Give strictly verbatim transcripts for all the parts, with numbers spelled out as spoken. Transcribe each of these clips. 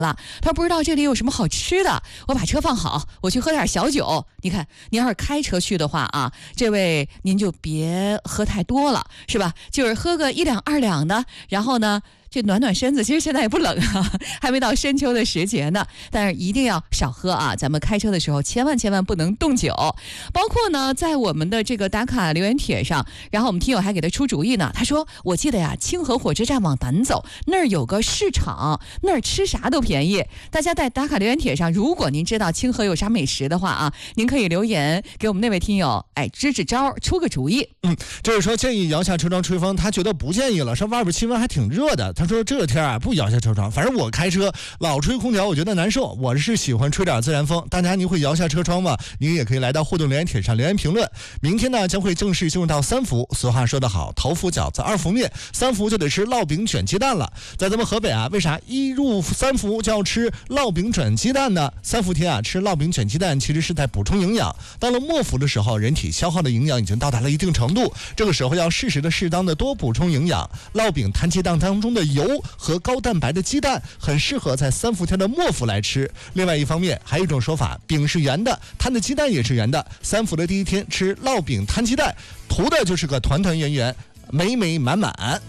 了，他不知道这里有什么好吃的，我把车放好，我去喝点小酒。你看，您要是开车去的话啊，这位您就别喝太多了，是吧？就是喝个一两二两的，然后呢，这暖暖身子，其实现在也不冷啊，还没到深秋的时节呢，但是一定要少喝啊！咱们开车的时候千万千万不能动酒。包括呢，在我们的这个打卡留言帖上，然后我们听友还给他出主意呢，他说：“我记得呀，清河火车站往南走，那儿有个市场，那儿吃啥都便宜。”大家在打卡留言帖上，如果您知道清河有啥美食的话啊，您可以留言给我们那位听友，哎，支支招，出个主意。 嗯，就是说建议摇下车窗吹风，他觉得不建议了，说外边气温还挺热的。他说这天啊不摇下车窗，反正我开车老吹空调，我觉得难受。我是喜欢吹点自然风。大家您会摇下车窗吗？您也可以来到互动留言帖上留言评论。明天呢将会正式进入到三伏。俗话说得好，头伏饺子二伏面，三伏就得吃烙饼卷鸡蛋了。在咱们河北啊，为啥一入三伏就要吃烙饼卷鸡蛋呢？三伏天啊吃烙饼卷鸡蛋其实是在补充营养。到了末伏的时候，人体消耗的营养已经到达了一定程度，这个时候要适时的适当的多补充营养。烙饼摊鸡蛋当中的油和高蛋白的鸡蛋很适合在三伏天的末伏来吃。另外一方面还有一种说法，饼是圆的，摊的鸡蛋也是圆的。三伏的第一天吃烙饼摊鸡蛋，图的就是个团团圆圆美美满满。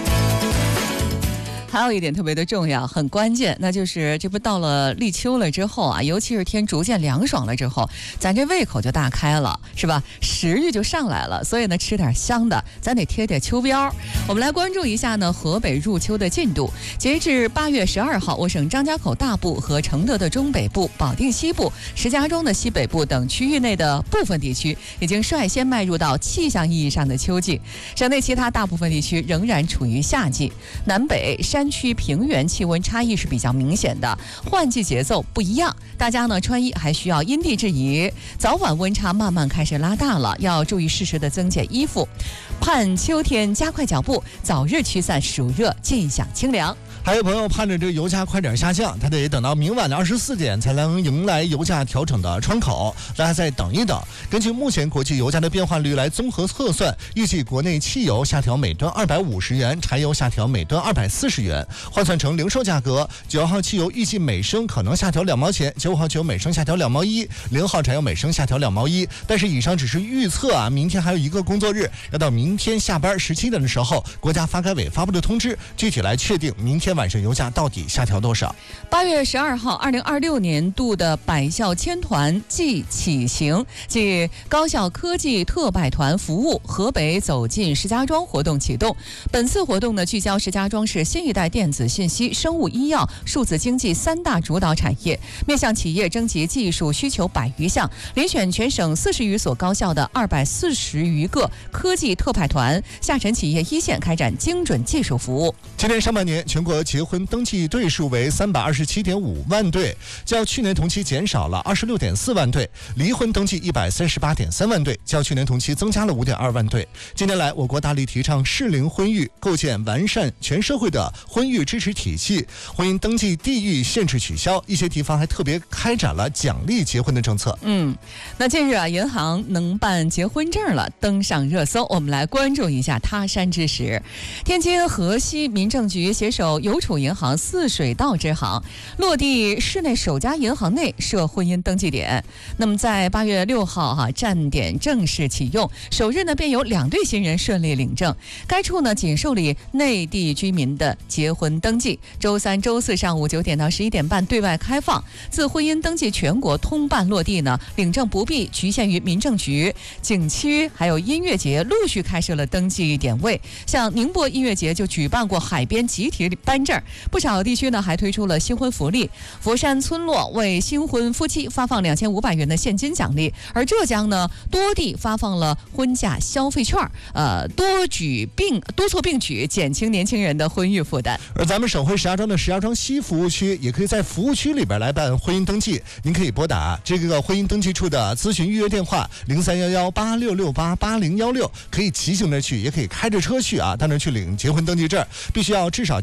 还有一点特别的重要，很关键，那就是这不到了立秋了之后啊，尤其是天逐渐凉爽了之后，咱这胃口就大开了，是吧？食欲就上来了，所以呢，吃点香的，咱得贴贴秋膘。我们来关注一下呢，河北入秋的进度。截至八月十二号，我省张家口大部和承德的中北部、保定西部、石家庄的西北部等区域内的部分地区，已经率先迈入到气象意义上的秋季。省内其他大部分地区仍然处于夏季，南北山山区平原气温差异是比较明显的，换季节奏不一样，大家呢穿衣还需要因地制宜，早晚温差慢慢开始拉大了，要注意适时的增减衣服，盼秋天加快脚步，早日驱散暑热，尽享清凉。 还有朋友盼着这个油价快点下降，他得等到明晚的二十四点才能迎来油价调整的窗口，大家再等一等。根据目前国际油价的变化率来综合测算，预计国内汽油下调每吨二百五十元，柴油下调每吨二百四十元。换算成零售价格，九号汽油预计每升可能下调两毛钱，九号汽油每升下调两毛一，零号柴油每升下调两毛一。但是以上只是预测啊，明天还有一个工作日，要到明天下班十七点的时候，国家发改委发布的通知，具体来确定明天晚上油价到底下调多少。 八月十二号，二零二六年度的百校千团暨启行暨高校科技特拜团服务河北走进石家庄活动启动。本次活动呢，聚焦石家庄市新一代电子信息、生物医药、数字经济三大主导产业，面向企业征集技术需求百余项，遴选全省四十余所高校的二百四十余个科技特派团，下沉企业一线开展精准技术服务。 今年上半年，全国结婚登记对数为三百二十七点五万对，较去年同期减少了二十六点四万对；离婚登记一百三十八点三万对，较去年同期增加了五点二万对。近年来，我国大力提倡适龄婚育，构建完善全社会的婚育支持体系，婚姻登记地域限制取消，一些地方还特别开展了奖励结婚的政策。 嗯，那近日啊，银行能办结婚证了，登上热搜。我们来关注一下他山之石。天津河西民政局携手邮储银行泗水道支行，落地市内首家银行内设婚姻登记点。那么在八月六号哈、啊，站点正式启用，首日呢便有两对新人顺利领证。该处呢仅受理内地居民的结婚登记，周三、周四上午九点到十一点半对外开放。自婚姻登记全国通办落地呢，领证不必局限于民政局、景区，还有音乐节陆续开设了登记点位。像宁波音乐节就举办过海边集体颁证，不少地区呢还推出了新婚福利。佛山村落为新婚夫妻发放两千五百元的现金奖励，而浙江呢多地发放了婚嫁消费券，呃，多举并多措并举，减轻年轻人的婚育负担。 而咱们省会石家庄的石家庄西服务区，也可以在服务区里边来办婚姻登记。您可以拨打这个婚姻登记处的咨询预约电话零三幺幺八六六八八零幺六，可以骑行着去，也可以开着车去啊，到那去领结婚登记证，必须要至少提前一个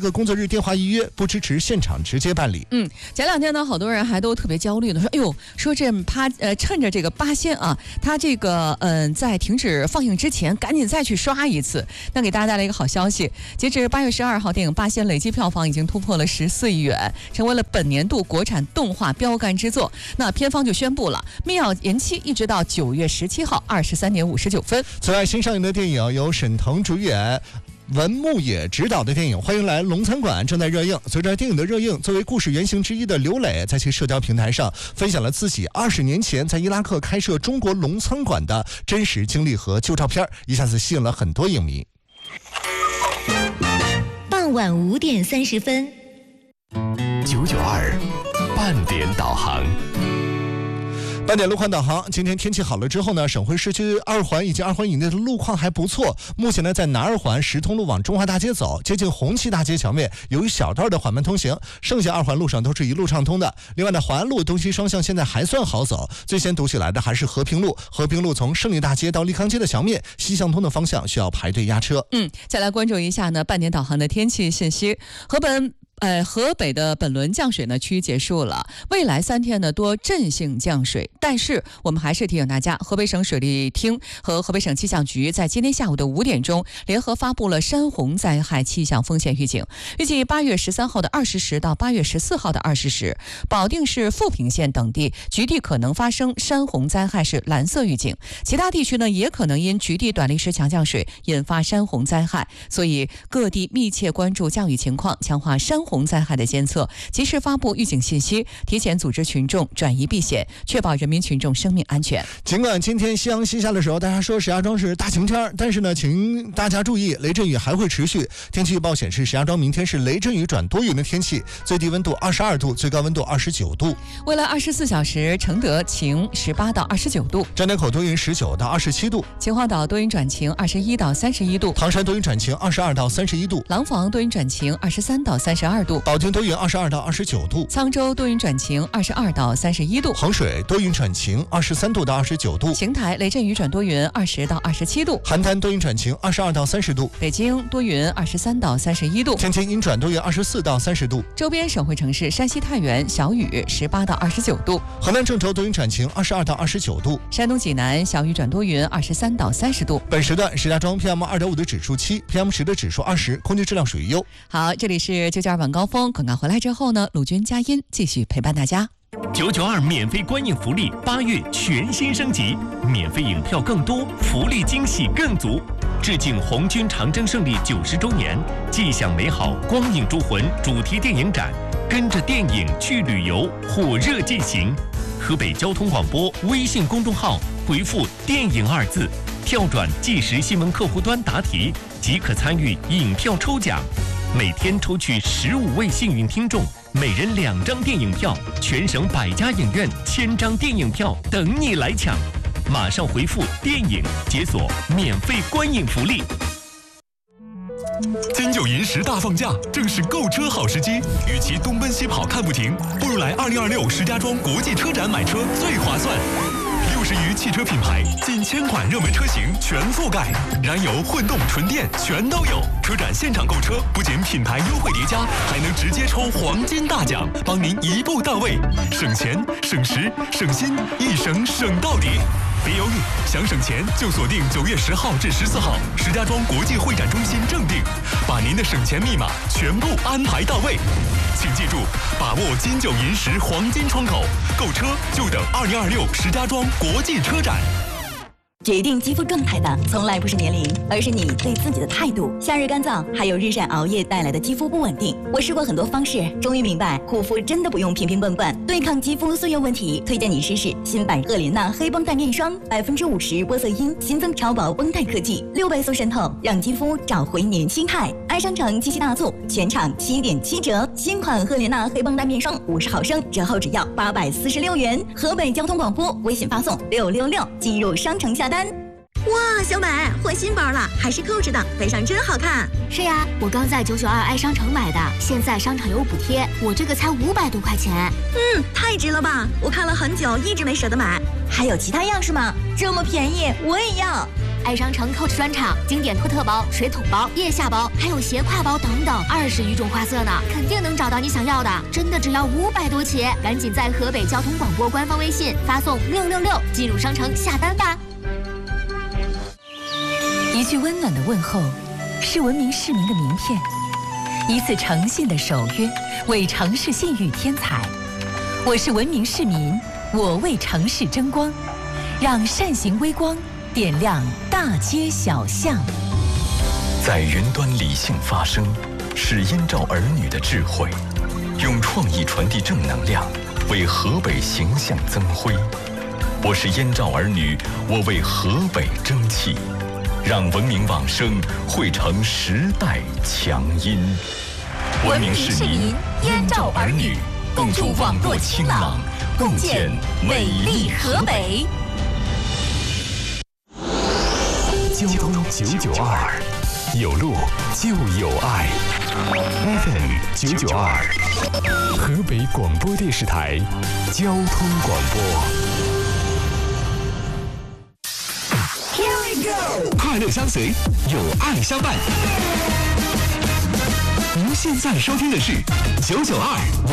的工作日电话预约，不支持现场直接办理。 嗯，前两天呢，好多人还都特别焦虑呢，说，哎呦，说这八呃，趁着这个八仙啊，他这个嗯、呃，在停止放映之前，赶紧再去刷一次。那给大家带来一个好消息，截至八月十二号，电影《八仙》累计票房已经突破了十四亿元，成为了本年度国产动画标杆之作。那片方就宣布了，密钥延期一直到九月十七号二十三点五十九分。 此外，新上映的电影由沈腾主演。文牧野执导的电影《欢迎来龙餐馆》正在热映。随着电影的热映，作为故事原型之一的刘磊在其社交平台上分享了自己二十年前在伊拉克开设中国龙餐馆的真实经历和旧照片，一下子吸引了很多影迷。 傍晚五点三十分， 九九二半点导航。 半点路况导航，今天天气好了之后呢，省会市区二环以及二环以内的路况还不错。目前呢，在南二环石通路往中华大街走，接近红旗大街桥面有一小段的缓慢通行，剩下二环路上都是一路畅通的。另外呢，环安路东西双向现在还算好走，最先堵起来的还是和平路。和平路从胜利大街到利康街的桥面西向东的方向需要排队压车。 嗯，再来关注一下呢半点导航的天气信息。河本呃，河北的本轮降水呢区结束了，未来三天呢多阵性降水，但是我们还是提醒大家，河北省水利厅和河北省气象局在今天下午的五点钟联合发布了山洪灾害气象风险预警，预计八月十三号的二十时到八月十四号的二十时，保定市富平县等地局地可能发生山洪灾害是蓝色预警，其他地区呢也可能因局地短历时强降水引发山洪灾害，所以各地密切关注降雨情况，强化山洪洪灾害的监测，及时发布预警信息，提前组织群众转移避险，确保人民群众生命安全。 尽管今天夕阳西下的时候，大家说石家庄是大晴天，但是呢，请大家注意，雷阵雨还会持续。天气预报显示，石家庄明天是雷阵雨转多云的天气，最低温度二十二度，最高温度二十九度。 未来二十四小时，承德晴十八到二十九度， 张家口多云十九到二十七度， 秦皇岛多云转晴二十一到三十一度， 唐山多云转晴二十二到三十一度， 廊坊多云转晴二十三到三十二度， 保定多云二十二到二十九度， 沧州多云转晴二十二到三十一度， 衡水多云转晴二十三度到二十九度， 邢台雷阵雨转多云二十到二十七度， 邯郸多云转晴二十二到三十度， 北京多云二十三到三十一度， 天津阴转多云二十四到三十度， 周边省会城市山西太原小雨十八到二十九度， 河南郑州多云转晴二十二到二十九度， 山东济南小雨转多云二十三到三十度。 本时段石家庄 P M 二点五 的指数七 ，P M 十 的指数二十，空气质量属于优。 好，这里是九九二晚高峰，广告回来之后呢，陆军佳音继续陪伴大家。 九九二免费观影福利，八月全新升级，免费影票更多，福利惊喜更足。致敬红军长征胜利九十周年，既享美好光影铸魂主题电影展，跟着电影去旅游，火热进行。河北交通广播微信公众号回复“电影”二字，跳转即时新闻客户端答题，即可参与影票抽奖。每天抽取十五位幸运听众，每人两张电影票，全省百家影院千张电影票等你来抢。马上回复“电影”解锁免费观影福利。金九银十大放假，正是购车好时机。与其东奔西跑看不停，不如来二零二六石家庄国际车展买车最划算。六十余汽车品牌，近千款热门车型全覆盖，燃油、混动、纯电全都有。车展现场购车，不仅品牌优惠叠加，还能直接抽黄金大奖，帮您一步到位，省钱、省时、省心，一省省到底。别犹豫，想省钱就锁定九月十号至十四号石家庄国际会展中心正定，把您的省钱密码全部安排到位。请记住，把握金九银十黄金窗口，购车就等二零二六石家庄国际车展。 决定肌肤状态的从来不是年龄，而是你对自己的态度。夏日干燥，还有日晒熬夜带来的肌肤不稳定，我试过很多方式，终于明白护肤真的不用平平笨笨。对抗肌肤岁月问题，推荐你试试新版赫莲娜黑绷带面霜，百分之五十玻色因，新增超薄绷带科技，六倍速渗透，让肌肤找回年轻态。爱商城七夕大促，全场七点七折，新款赫莲娜黑绷带面霜五十毫升，折后只要八百四十六元。河北交通广播微信发送六六六，进入商城下单。 哇，小美换新包了，还是扣着的，背上真好看。 是呀，我刚在九九二爱商城买的，现在商场有补贴，我这个才五百多块钱。 嗯，太值了吧！我看了很久，一直没舍得买。 还有其他样式吗？这么便宜，我也要。 爱商城 Coach 专场，经典托特包、水桶包、腋下包，还有斜挎包等等，二十余种花色呢，肯定能找到你想要的。真的只要五百多起，赶紧在河北交通广播官方微信发送六六六进入商城下单吧。 一句温暖的问候，是文明市民的名片；一次诚信的守约，为城市信誉添彩。我是文明市民，我为城市争光，让善行微光点亮大街小巷。 在云端理性发声，是燕赵儿女的智慧，用创意传递正能量，为河北形象增辉。我是燕赵儿女，我为河北争气，让文明往声汇成时代强音。文明市民，燕赵儿女，共筑网络清朗，共建美丽河北。交通九九二，有路就有爱。F M 九九二，河北广播电视台交通广播。Here we go， 快乐相随，有爱相伴。您现在收听的是九九二。